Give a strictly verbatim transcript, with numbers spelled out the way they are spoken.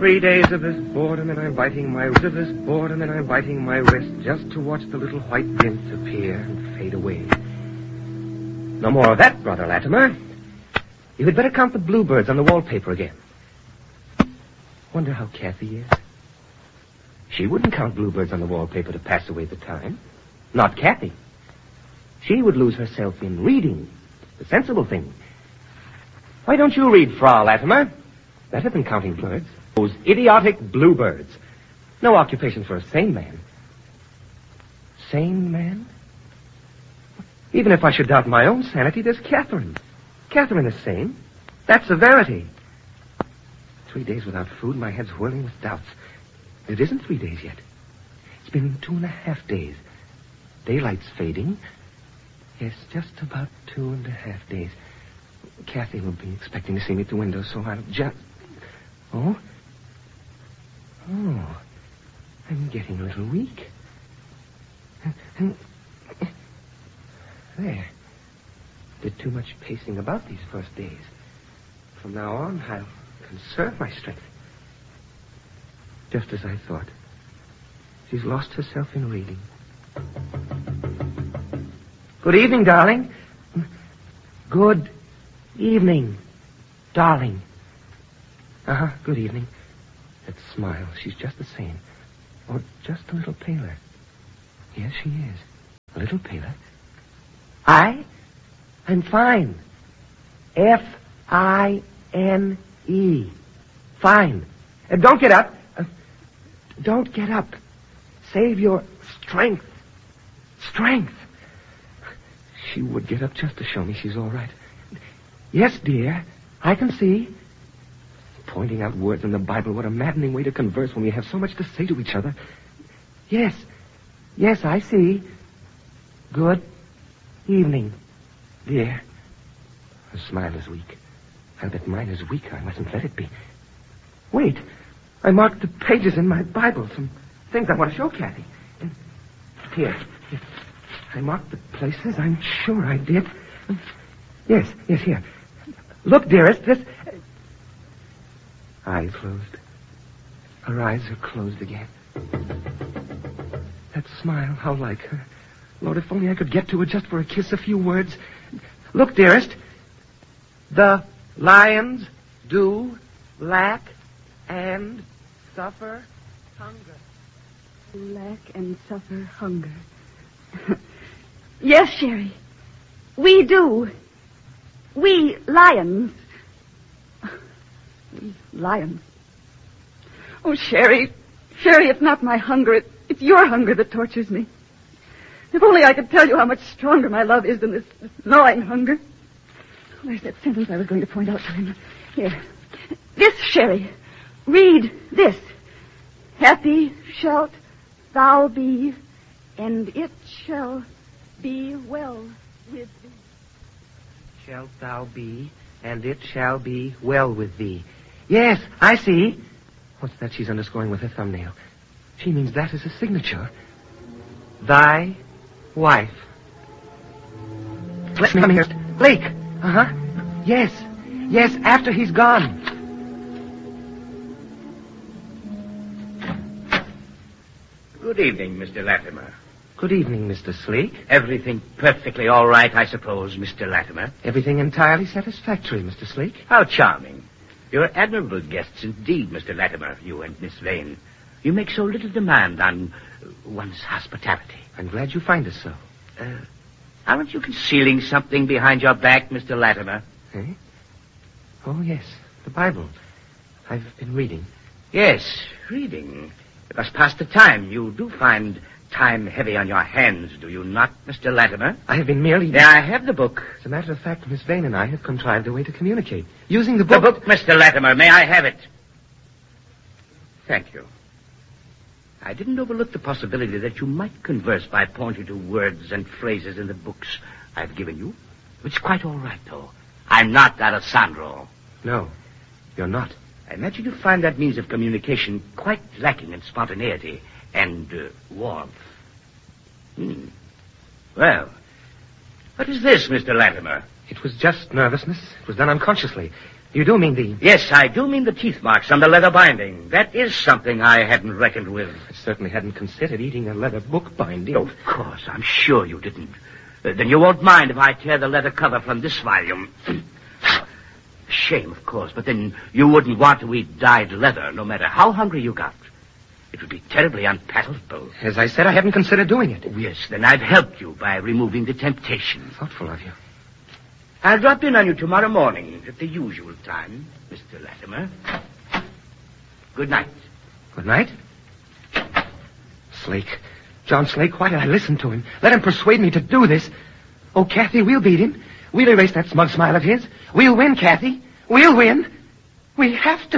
Three days of this boredom and I'm biting my wrist, of this boredom and I'm biting my wrist just to watch the little white prince appear and fade away. No more of that, Brother Latimer. You had better count the bluebirds on the wallpaper again. Wonder how Kathy is. She wouldn't count bluebirds on the wallpaper to pass away the time. Not Kathy. She would lose herself in reading. The sensible thing. Why don't you read, Frau Latimer? Better than counting birds. Those idiotic bluebirds. No occupation for a sane man. Sane man? Even if I should doubt my own sanity, there's Catherine. Catherine is sane. That's severity. Three days without food, my head's whirling with doubts. It isn't three days yet. It's been two and a half days. Daylight's fading. Yes, just about two and a half days. Kathy will be expecting to see me at the window, so I'll just... Oh? Oh. I'm getting a little weak. There. Did too much pacing about these first days. From now on, I'll conserve my strength. Just as I thought. She's lost herself in reading. Good evening, darling. Good evening, darling. Uh-huh, good evening. That smile, she's just the same. Or just a little paler. Yes, she is. A little paler. I? I'm fine. F I N E. Fine. Uh, don't get up. Uh, don't get up. Save your strength. Strength. She would get up just to show me she's all right. Yes, dear. I can see. Pointing out words in the Bible, what a maddening way to converse when we have so much to say to each other. Yes. Yes, I see. Good evening, dear. Her smile is weak. And that mine is weak. I mustn't let it be. Wait. I marked the pages in my Bible. Some things I want to show Kathy. And here. Here. I marked the places. I'm sure I did. Yes, yes, here. Look, dearest, this... Eyes closed. Her eyes are closed again. That smile, how like her. Lord, if only I could get to her just for a kiss, a few words. Look, dearest. The lions do lack and suffer hunger. Lack and suffer hunger. Yes, Sherry. We do. We lions. We lions. Oh, Sherry. Sherry, it's not my hunger. It, it's your hunger that tortures me. If only I could tell you how much stronger my love is than this, this gnawing hunger. There's that sentence I was going to point out to him. Here. This, Sherry. Read this. Happy shalt thou be, and it shall be well with thee. Shalt thou be, and it shall be well with thee. Yes, I see. What's that she's underscoring with her thumbnail? She means that is a signature. Thy wife. Let me come here. Blake. Uh-huh. Yes. Yes, after he's gone. Good evening, Mister Latimer. Good evening, Mister Sleek. Everything perfectly all right, I suppose, Mister Latimer? Everything entirely satisfactory, Mister Sleek. How charming. You're admirable guests indeed, Mister Latimer, you and Miss Vane. You make so little demand on one's hospitality. I'm glad you find us so. Uh, aren't you concealing something behind your back, Mister Latimer? Eh? Oh, yes, the Bible. I've been reading. Yes, reading. It must pass the time. You do find time heavy on your hands, do you not, Mister Latimer? I have been merely... Yeah, I have the book. As a matter of fact, Miss Vane and I have contrived a way to communicate. Using the book... The book, Mister Latimer. May I have it? Thank you. I didn't overlook the possibility that you might converse by pointing to words and phrases in the books I've given you. It's quite all right, though. I'm not Alessandro. No, you're not. I imagine you find that means of communication quite lacking in spontaneity and uh, warmth. Hmm. Well, what is this, Mister Latimer? It was just nervousness. It was done unconsciously. You do mean the... Yes, I do mean the teeth marks on the leather binding. That is something I hadn't reckoned with. I certainly hadn't considered eating a leather book binding. Of course, I'm sure you didn't. Uh, then you won't mind if I tear the leather cover from this volume. Shame, of course, but then you wouldn't want to eat dyed leather, no matter how hungry you got. It would be terribly unpalatable. As I said, I haven't considered doing it. Oh, yes, then I've helped you by removing the temptation. Thoughtful of you. I'll drop in on you tomorrow morning at the usual time, Mister Latimer. Good night. Good night. Slake. John Slake, why did I listen to him? Let him persuade me to do this. Oh, Kathy, we'll beat him. We'll erase that smug smile of his. We'll win, Kathy. We'll win. We have to.